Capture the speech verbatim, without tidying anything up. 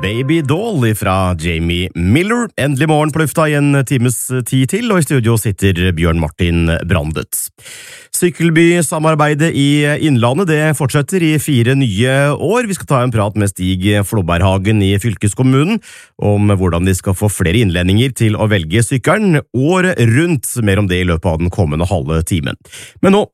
Baby Doll fra Jamie Miller. Endelig morgen på lufta i en times tid til, og i studio sitter Bjørn Martin Brandet. Sykkelby-samarbeidet i Innlandet det fortsetter i fire nye år. Vi skal ta en prat med Stig Flåberhagen i fylkeskommunen om hvordan de skal få flere innlendinger til å velge sykkelen året rundt. Mer om det i løpet av den kommende halve timen. Men nå